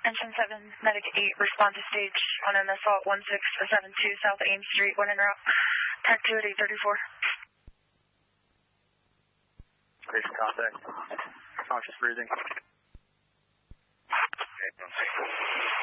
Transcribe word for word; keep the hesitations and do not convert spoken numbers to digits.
Engine seven, Medic eight, respond to stage on an assault one six seven two South Ames Street, when en route. Tech two at eight thirty-four. Station contact. Conscious breathing.